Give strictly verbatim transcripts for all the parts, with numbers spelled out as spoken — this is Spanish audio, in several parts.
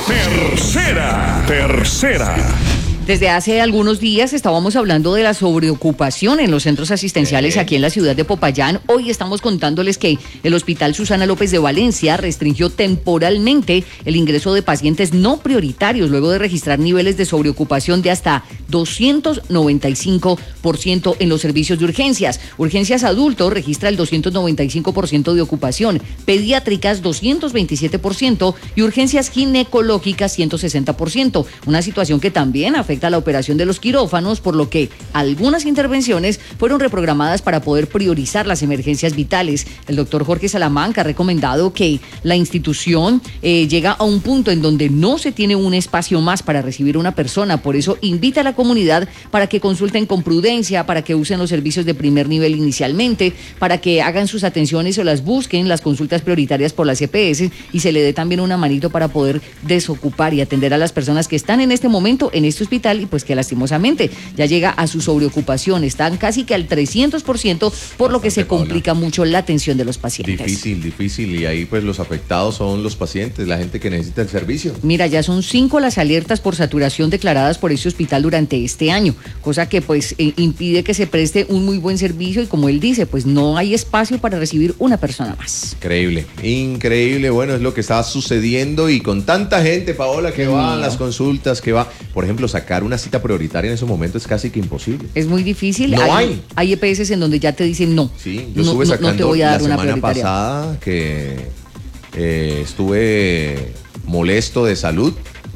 Tercera, tercera. Desde hace algunos días estábamos hablando de la sobreocupación en los centros asistenciales sí. aquí en la ciudad de Popayán. Hoy estamos contándoles que el Hospital Susana López de Valencia restringió temporalmente el ingreso de pacientes no prioritarios luego de registrar niveles de sobreocupación de hasta doscientos noventa y cinco por ciento en los servicios de urgencias. Urgencias adultos registra el doscientos noventa y cinco por ciento de ocupación, pediátricas doscientos veintisiete por ciento y urgencias ginecológicas ciento sesenta por ciento. Una situación que también afecta a la operación de los quirófanos, por lo que algunas intervenciones fueron reprogramadas para poder priorizar las emergencias vitales. El doctor Jorge Salamanca ha recomendado que la institución eh, llega a un punto en donde no se tiene un espacio más para recibir a una persona, por eso invita a la comunidad para que consulten con prudencia, para que usen los servicios de primer nivel inicialmente, para que hagan sus atenciones o las busquen, las consultas prioritarias por las E P S y se le dé también una manito para poder desocupar y atender a las personas que están en este momento en este hospital y pues que lastimosamente ya llega a su sobreocupación, están casi que al trescientos por ciento, por lo que se complica mucho la atención de los pacientes. Difícil, difícil, y ahí pues los afectados son los pacientes, la gente que necesita el servicio. Mira, ya son cinco las alertas por saturación declaradas por ese hospital durante este año, cosa que pues eh, impide que se preste un muy buen servicio y como él dice, pues no hay espacio para recibir una persona más. Increíble, increíble, bueno, es lo que está sucediendo y con tanta gente, Paola, que va a las consultas, que va, por ejemplo, sacar una cita prioritaria en ese momento es casi que imposible. Es muy difícil. No hay. Hay, hay E P S en donde ya te dicen no. Sí, yo no, estuve sacando no te voy a dar la una semana prioritaria. pasada que eh, estuve molesto de salud.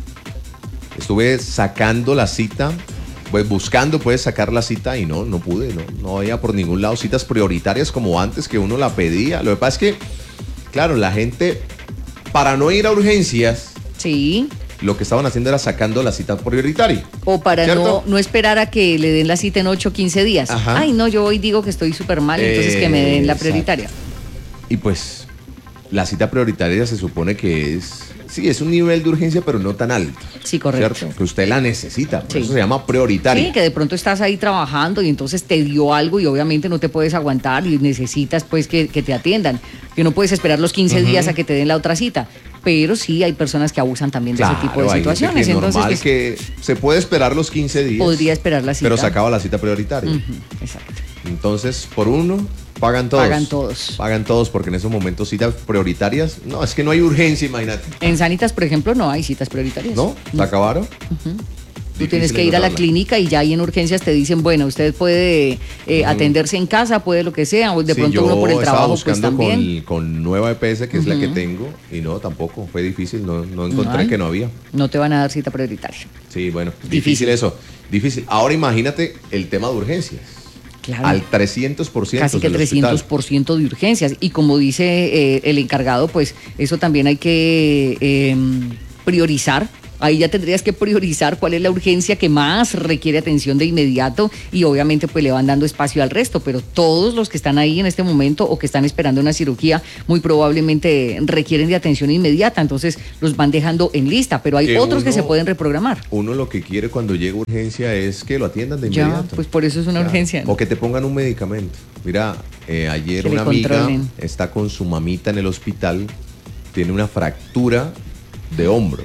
Estuve sacando la cita, pues buscando pues sacar la cita y no, no pude, no, no había por ningún lado citas prioritarias como antes que uno la pedía. Lo que pasa es que, claro, la gente, para no ir a urgencias, sí, lo que estaban haciendo era sacando la cita prioritaria. O para no, no esperar a que le den la cita en ocho o quince días. Ajá. Ay, no, yo hoy digo que estoy súper mal, entonces eh, que me den la prioritaria. Exacto. Y pues, la cita prioritaria se supone que es, sí, es un nivel de urgencia, pero no tan alto. Sí, correcto. ¿Cierto? Que usted la necesita, por sí. eso se llama prioritaria. Sí, que de pronto estás ahí trabajando y entonces te dio algo y obviamente no te puedes aguantar y necesitas pues que, que te atiendan. Que no puedes esperar los quince uh-huh. días a que te den la otra cita. Pero sí hay personas que abusan también de claro, ese tipo de situaciones. Es entonces, normal pues, que se puede esperar los quince días. Podría esperar la cita. Pero se acaba la cita prioritaria. Uh-huh, exacto. Entonces, por uno, pagan todos. Pagan todos. Pagan todos porque en esos momentos citas prioritarias, no, es que no hay urgencia, imagínate. En Sanitas, por ejemplo, no hay citas prioritarias. ¿No? ¿Se no. acabaron? Uh-huh. Tú tienes que ir a la clínica y ya ahí en urgencias te dicen, bueno, usted puede eh, uh-huh. atenderse en casa, puede lo que sea, o de sí, pronto uno por el trabajo pues también. Con, con nueva E P S, que uh-huh. es la que tengo, y no, tampoco, fue difícil, no, no encontré no que no había. No te van a dar cita prioritaria. Sí, bueno, difícil, difícil eso, difícil. Ahora imagínate el tema de urgencias. Claro. Al trescientos por ciento. Casi que trescientos por ciento de urgencias. Y como dice eh, el encargado, pues eso también hay que eh, priorizar. Ahí ya tendrías que priorizar cuál es la urgencia que más requiere atención de inmediato y obviamente pues le van dando espacio al resto, pero todos los que están ahí en este momento o que están esperando una cirugía muy probablemente requieren de atención inmediata, entonces los van dejando en lista, pero hay que otros uno, que se pueden reprogramar. Uno lo que quiere cuando llega urgencia es que lo atiendan de inmediato. Ya, pues por eso es una ya. urgencia. ¿No? O que te pongan un medicamento. Mira, eh, ayer que una amiga está con su mamita en el hospital, tiene una fractura de hombro.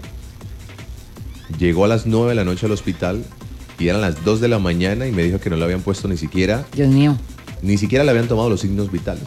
Llegó a las nueve de la noche al hospital y eran las dos de la mañana y me dijo que no le habían puesto ni siquiera... Dios mío. Ni siquiera le habían tomado los signos vitales.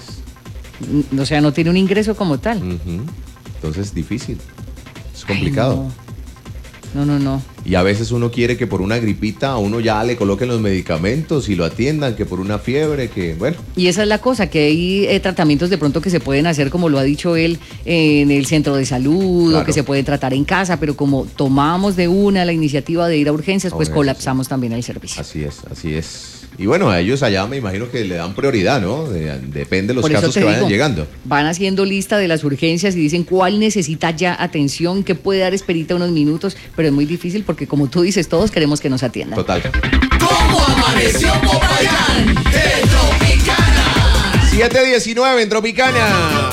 O sea, no tiene un ingreso como tal. Uh-huh. Entonces es difícil, es complicado. Ay, no. no, no, no. Y a veces uno quiere que por una gripita a uno ya le coloquen los medicamentos y lo atiendan, que por una fiebre, que bueno. Y esa es la cosa, que hay eh, tratamientos de pronto que se pueden hacer, como lo ha dicho él, eh, en el centro de salud, claro. o que se pueden tratar en casa, pero como tomamos de una la iniciativa de ir a urgencias, pues urgencias, colapsamos sí. también el servicio. Así es, así es. Y bueno, a ellos allá me imagino que le dan prioridad, ¿no? De, depende de los casos que digo, vayan llegando. Van haciendo lista de las urgencias y dicen cuál necesita ya atención, qué puede dar esperita unos minutos, pero es muy difícil porque como tú dices, todos queremos que nos atiendan. Total. ¿Cómo amaneció Popayán? En Tropicana. siete diecinueve en Tropicana.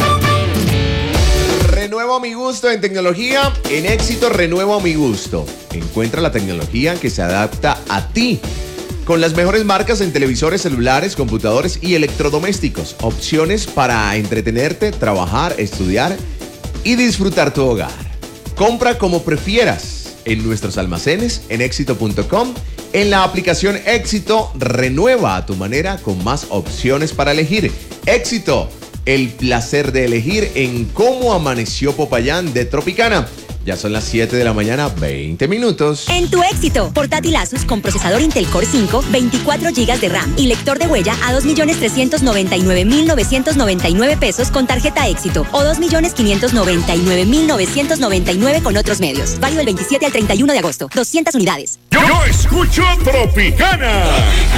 Renuevo mi gusto en tecnología. En Éxito renuevo mi gusto. Encuentra la tecnología que se adapta a ti. Con las mejores marcas en televisores, celulares, computadores y electrodomésticos. Opciones para entretenerte, trabajar, estudiar y disfrutar tu hogar. Compra como prefieras en nuestros almacenes, en éxito punto com, en la aplicación Éxito. Renueva a tu manera con más opciones para elegir. Éxito, el placer de elegir en Cómo Amaneció Popayán de Tropicana. Ya son las siete de la mañana, veinte minutos. En tu Éxito, portátil Asus con procesador Intel Core cinco, veinticuatro gigas de RAM y lector de huella a dos millones trescientos noventa y nueve mil novecientos noventa y nueve pesos con tarjeta Éxito o dos millones quinientos noventa y nueve mil novecientos noventa y nueve con otros medios. Válido del veintisiete al treinta y uno de agosto. doscientas unidades. Yo, yo escucho Tropicana.